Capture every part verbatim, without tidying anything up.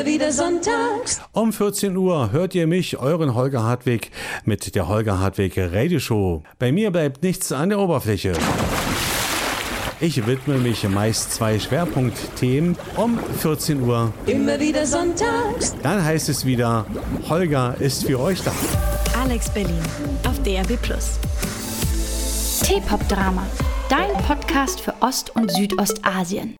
Wieder sonntags. Um vierzehn Uhr hört ihr mich, euren Holger Hartwig, mit der Holger Hartwig Radioshow. Bei mir bleibt nichts an der Oberfläche. Ich widme mich meist zwei Schwerpunktthemen um vierzehn Uhr. Immer wieder sonntags. Dann heißt es wieder, Holger ist für euch da. Alex Berlin auf D R B plus. T-Pop-Drama, dein Podcast für Ost- und Südostasien.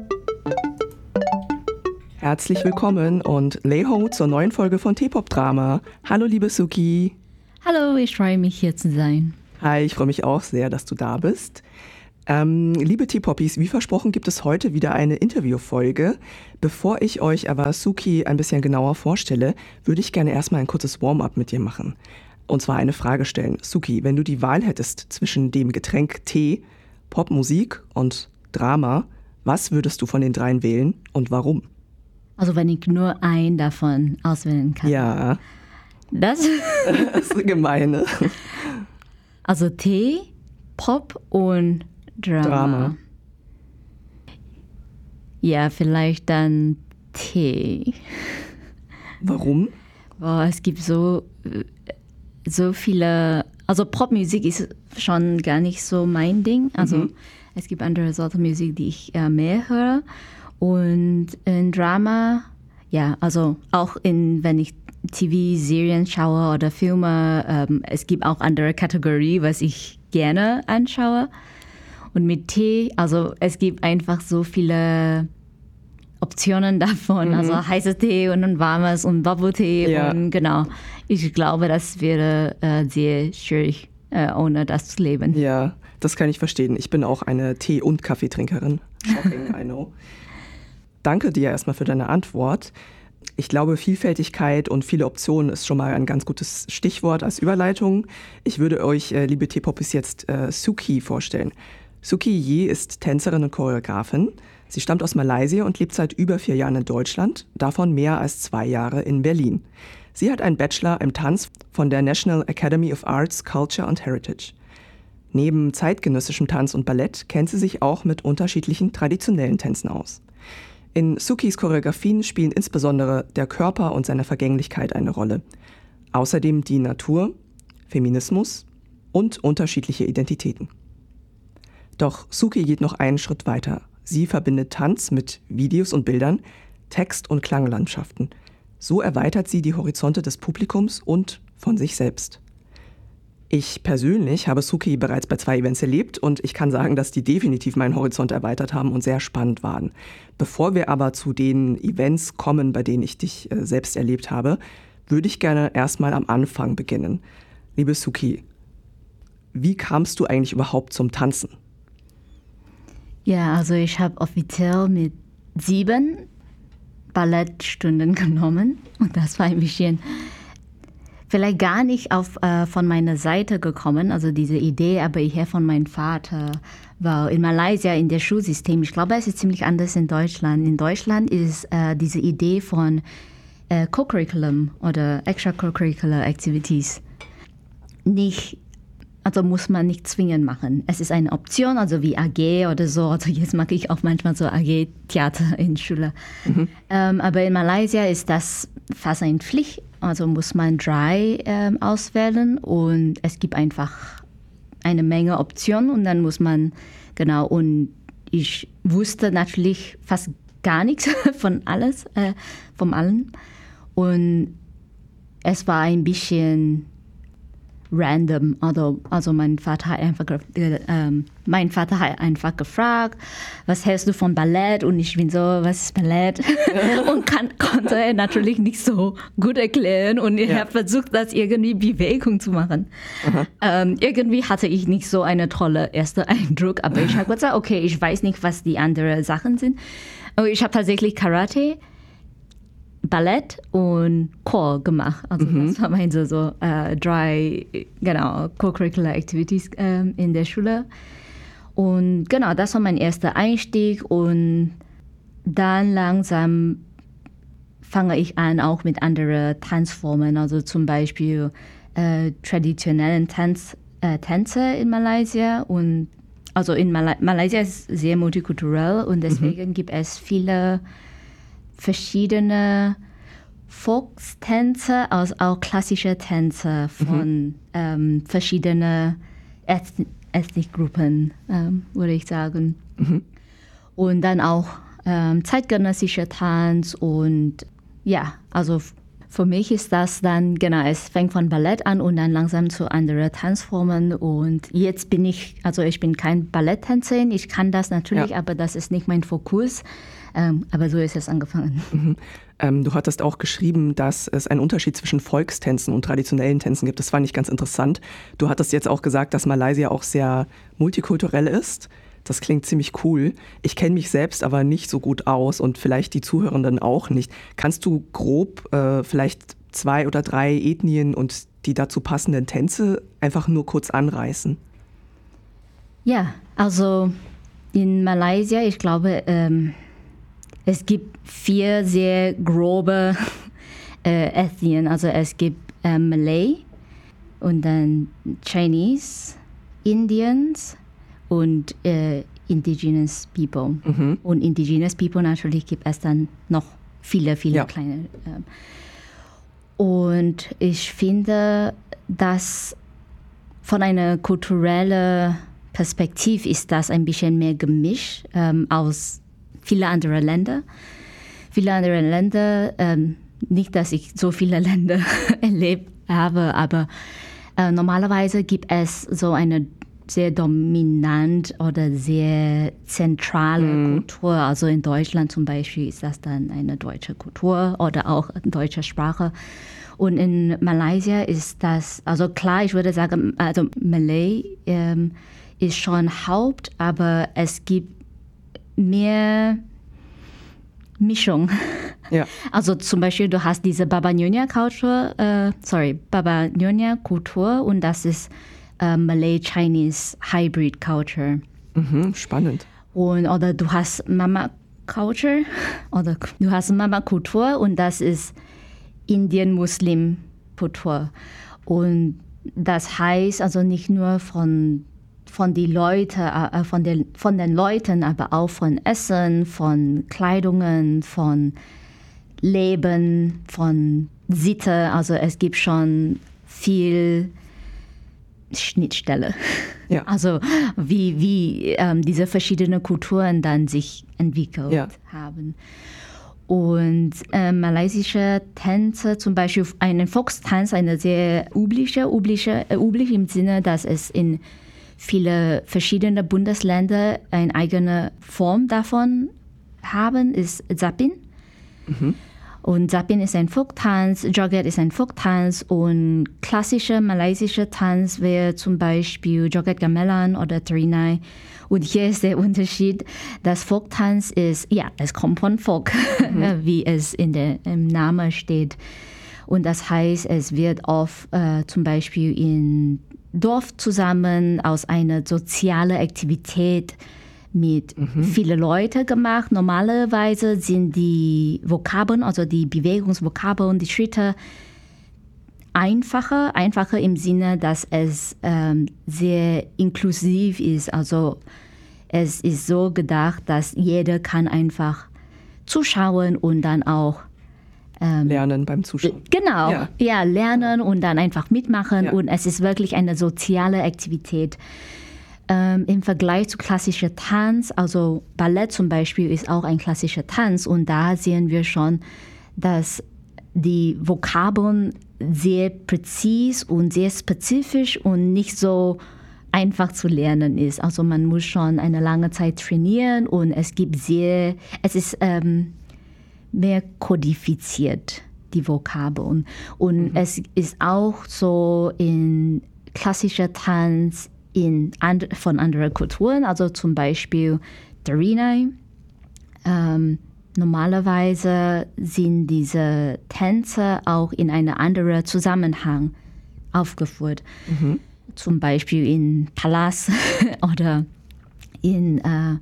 Herzlich willkommen und Lei-Ho zur neuen Folge von T-Pop-Drama. Hallo liebe Suki. Hallo, ich freue mich hier zu sein. Hi, ich freue mich auch sehr, dass du da bist. Ähm, liebe T-Poppies, wie versprochen gibt es heute wieder eine Interviewfolge. Bevor ich euch aber Suki ein bisschen genauer vorstelle, würde ich gerne erstmal ein kurzes Warm-up mit dir machen. Und zwar eine Frage stellen. Suki, wenn du die Wahl hättest zwischen dem Getränk Tee, Popmusik und Drama, was würdest du von den dreien wählen und warum? Also wenn ich nur einen davon auswählen kann. Ja. Das? Das ist gemein. Also Tee, Pop und Drama. Drama. Ja, vielleicht dann Tee. Warum? Boah, es gibt so, so viele, also Popmusik ist schon gar nicht so mein Ding. Also mhm. Es gibt andere Sorte Musik, die ich äh, mehr höre. Und in Drama, ja, also auch in, wenn ich T V-Serien schaue oder Filme, ähm, es gibt auch andere Kategorien, was ich gerne anschaue. Und mit Tee, also es gibt einfach so viele Optionen davon, mhm. also heißer Tee und ein warmes und Bubble-Tee ja. und genau. Ich glaube, das wäre äh, sehr schwierig, äh, ohne das zu leben. Ja, das kann ich verstehen. Ich bin auch eine Tee- und Kaffeetrinkerin. Shocking, I know. Danke dir erstmal für deine Antwort. Ich glaube, Vielfältigkeit und viele Optionen ist schon mal ein ganz gutes Stichwort als Überleitung. Ich würde euch, äh, liebe T-Poppies, jetzt äh, Suki vorstellen. Suki Ye ist Tänzerin und Choreografin. Sie stammt aus Malaysia und lebt seit über vier Jahren in Deutschland, davon mehr als zwei Jahre in Berlin. Sie hat einen Bachelor im Tanz von der National Academy of Arts, Culture and Heritage. Neben zeitgenössischem Tanz und Ballett kennt sie sich auch mit unterschiedlichen traditionellen Tänzen aus. In Sukis Choreografien spielen insbesondere der Körper und seine Vergänglichkeit eine Rolle. Außerdem die Natur, Feminismus und unterschiedliche Identitäten. Doch Suki geht noch einen Schritt weiter. Sie verbindet Tanz mit Videos und Bildern, Text- und Klanglandschaften. So erweitert sie die Horizonte des Publikums und von sich selbst. Ich persönlich habe Suki bereits bei zwei Events erlebt und ich kann sagen, dass die definitiv meinen Horizont erweitert haben und sehr spannend waren. Bevor wir aber zu den Events kommen, bei denen ich dich äh, selbst erlebt habe, würde ich gerne erstmal am Anfang beginnen. Liebe Suki, wie kamst du eigentlich überhaupt zum Tanzen? Ja, also ich habe offiziell mit sieben Ballettstunden genommen und das war ein bisschen vielleicht gar nicht auf, äh, von meiner Seite gekommen, also diese Idee, aber eher von meinem Vater. War in Malaysia in der Schulsystem, ich glaube, es ist ziemlich anders in Deutschland. In Deutschland ist äh, diese Idee von äh, Co-Curriculum oder Extracurricular Activities nicht, also muss man nicht zwingend machen. Es ist eine Option, also wie A G oder so. Also jetzt mag ich auch manchmal so A G-Theater in Schule. Mhm. Ähm, aber in Malaysia ist das fast eine Pflicht. Also muss man drei ähm, auswählen und es gibt einfach eine Menge Optionen und dann muss man, genau, und ich wusste natürlich fast gar nichts von alles, äh, von allem. Und es war ein bisschen random, also, also mein Vater hat einfach, äh, ähm, mein Vater hat einfach gefragt, was hältst du von Ballett? Und ich bin so, was ist Ballett? Und kann, konnte er natürlich nicht so gut erklären und ich ja. habe versucht, das irgendwie Bewegung zu machen. Ähm, irgendwie hatte ich nicht so einen tollen ersten Eindruck, aber ich habe gesagt, okay, ich weiß nicht, was die anderen Sachen sind. Aber ich habe tatsächlich Karate, Ballett und Chor gemacht. Also mhm. das waren meine so, so äh, drei, genau, Co-Curricular Activities äh, in der Schule. Und genau, das war mein erster Einstieg und dann langsam fange ich an, auch mit anderen Tanzformen, also zum Beispiel äh, traditionellen Tanz, äh, Tänze in Malaysia und also in Mal- Malaysia ist sehr multikulturell und deswegen mhm. gibt es viele verschiedene Volkstänze, also auch klassische Tänze von mhm. ähm, verschiedenen Ethn- Ethnikgruppen, ähm, würde ich sagen. Mhm. Und dann auch ähm, zeitgenössischer Tanz und ja, also f- für mich ist das dann, genau, es fängt von Ballett an und dann langsam zu anderen Tanzformen und jetzt bin ich, also ich bin kein Balletttänzerin, ich kann das natürlich, ja. aber das ist nicht mein Fokus, ähm, aber so ist es angefangen. Mhm. Ähm, du hattest auch geschrieben, dass es einen Unterschied zwischen Volkstänzen und traditionellen Tänzen gibt, das fand ich ganz interessant. Du hattest jetzt auch gesagt, dass Malaysia auch sehr multikulturell ist. Das klingt ziemlich cool. Ich kenne mich selbst aber nicht so gut aus und vielleicht die Zuhörenden auch nicht. Kannst du grob äh, vielleicht zwei oder drei Ethnien und die dazu passenden Tänze einfach nur kurz anreißen? Ja, also in Malaysia, ich glaube, ähm, es gibt vier sehr grobe äh, Ethnien. Also es gibt äh, Malay und dann Chinese, Indians und äh, Indigenous People. Mhm. Und Indigenous People natürlich gibt es dann noch viele, viele ja. kleine. Äh. Und ich finde, dass von einer kulturellen Perspektive ist das ein bisschen mehr gemischt ähm, aus vielen anderen Ländern. Viele andere Länder, ähm, nicht, dass ich so viele Länder erlebt habe, aber äh, normalerweise gibt es so eine sehr dominant oder sehr zentrale mhm. Kultur. Also in Deutschland zum Beispiel ist das dann eine deutsche Kultur oder auch eine deutsche Sprache. Und in Malaysia ist das, also klar, ich würde sagen, also Malay ähm, ist schon Haupt, aber es gibt mehr Mischung. Ja. Also zum Beispiel, du hast diese Baba Nyonya Kultur, äh, sorry, Baba Nyonya Kultur und das ist Uh, Malay-Chinese Hybrid Culture. Mhm, spannend. Und, oder du hast Mama Culture oder du hast Mama Kultur und das ist Indian-Muslim Kultur. Und das heißt also nicht nur von, von, die Leute, äh, von, den, von den Leuten, aber auch von Essen, von Kleidungen, von Leben, von Sitte. Also es gibt schon viel Schnittstelle. Ja. Also wie, wie ähm, diese verschiedenen Kulturen dann sich entwickelt ja. haben. Und äh, malaysische Tänze, zum Beispiel einen Volkstanz, eine sehr übliche, übliche, äh, üblich im Sinne, dass es in viele verschiedene Bundesländer eine eigene Form davon haben, ist Zapin. Mhm. Und Zapin ist ein Folktanz, Joget ist ein Folktanz und klassischer malaysischer Tanz wäre zum Beispiel Joget Gamelan oder Terinai. Und hier ist der Unterschied, das Folktanz ist, ja, es kommt von Folk, mhm. wie es in der, im Namen steht. Und das heißt, es wird oft äh, zum Beispiel in Dorf zusammen aus einer sozialen Aktivität mit mhm. vielen Leuten gemacht. Normalerweise sind die Vokabeln, also die Bewegungsvokabeln, die Schritte einfacher, einfacher im Sinne, dass es ähm, sehr inklusiv ist. Also es ist so gedacht, dass jeder kann einfach zuschauen und dann auch ähm, lernen beim Zuschauen. Genau, ja, ja lernen und dann einfach mitmachen ja. und es ist wirklich eine soziale Aktivität. Ähm, im Vergleich zu klassischer Tanz, also Ballett zum Beispiel ist auch ein klassischer Tanz und da sehen wir schon, dass die Vokabeln sehr präzise und sehr spezifisch und nicht so einfach zu lernen ist. Also man muss schon eine lange Zeit trainieren und es gibt sehr, es ist ähm, mehr kodifiziert, die Vokabeln. Und mhm. es ist auch so in klassischer Tanz in and, von anderen Kulturen, also zum Beispiel Terinai. Ähm, normalerweise sind diese Tänze auch in einem anderen Zusammenhang aufgeführt. Mhm. Zum Beispiel in Palast oder in äh,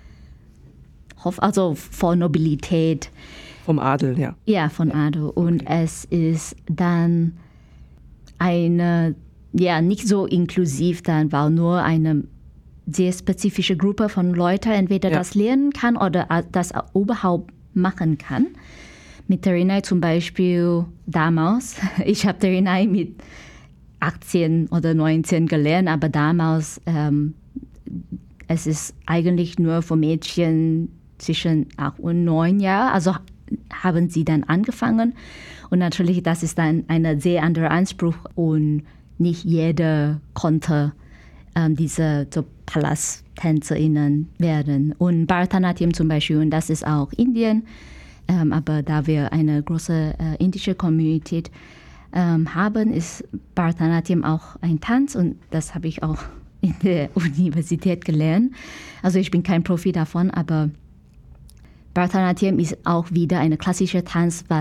also vor Nobilität. Vom Adel, ja. Ja, von Adel. Und okay. es ist dann eine ja, nicht so inklusiv dann, weil nur eine sehr spezifische Gruppe von Leuten entweder ja. das lernen kann oder das überhaupt machen kann. Mit Terinai zum Beispiel damals, ich habe Terinai mit achtzehn oder neunzehn gelernt, aber damals, ähm, es ist eigentlich nur für Mädchen zwischen acht und neun Jahren, also haben sie dann angefangen. Und natürlich, das ist dann ein sehr anderer Anspruch und nicht jeder konnte ähm, diese so Palasttänzerinnen werden. Und Bharatanatyam zum Beispiel, und das ist auch Indien, ähm, aber da wir eine große äh, indische Community ähm, haben, ist Bharatanatyam auch ein Tanz und das habe ich auch in der Universität gelernt. Also ich bin kein Profi davon, aber Bharatanatyam ist auch wieder ein klassischer Tanz, was